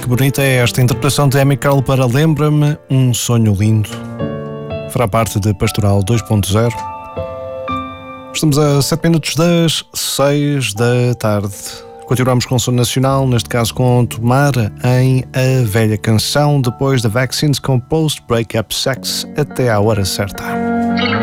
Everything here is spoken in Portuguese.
Que bonita é esta interpretação de Amy Carl para Lembra-me um Sonho Lindo. Fará parte de Pastoral 2.0. Estamos a 7 minutos das 6 da tarde. Continuamos com o som nacional, neste caso com Tomara em A Velha Canção, depois da Vaccines com Post Breakup Sex, até à hora certa.